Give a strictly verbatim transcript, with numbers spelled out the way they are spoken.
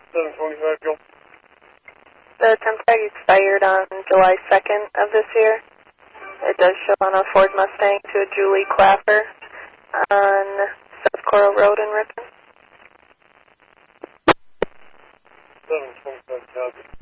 seven twenty-five, Joel. The temp tag expired on July second of this year. It does show on a Ford Mustang to a Julie Clapper on South Coral Road in Ripon. seven twenty-five, copy.